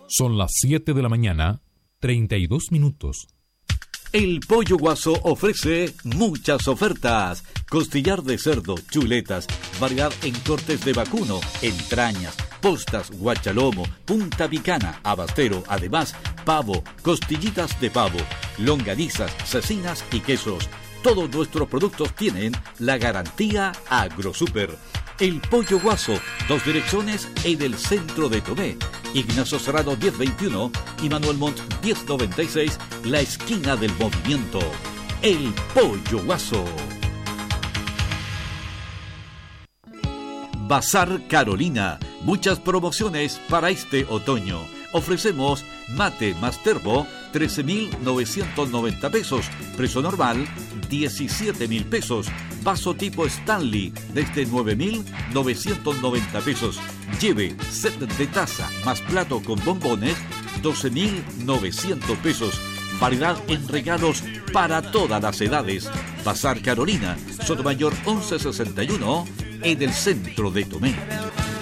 Son las 7 de la mañana, 32 minutos. El Pollo Guaso ofrece muchas ofertas. Costillar de cerdo, chuletas, variedad en cortes de vacuno, entrañas, postas, guachalomo, punta picana, abastero, además pavo, costillitas de pavo, longanizas, cecinas y quesos. Todos nuestros productos tienen la garantía AgroSuper. El Pollo Guaso, 2 direcciones en el centro de Tomé. Ignacio Serrano 1021 y Manuel Montt 1096, la esquina del movimiento. El Pollo Guaso. Bazar Carolina, muchas promociones para este otoño. Ofrecemos mate más termo, 13.990 pesos. Precio normal, 17.000 pesos. Vaso tipo Stanley, desde 9.990 pesos. Lleve set de taza más plato con bombones, 12.900 pesos. Variedad en regalos para todas las edades. Bazar Carolina, Sotomayor 1161, en el centro de Tomé.